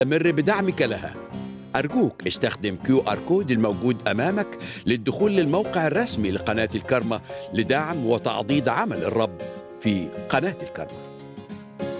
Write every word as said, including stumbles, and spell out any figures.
مر بدعمك لها. أرجوك استخدم كيو آر كود الموجود أمامك للدخول للموقع الرسمي لقناة الكرمة لدعم وتعضيد عمل الرب في قناة الكرمة.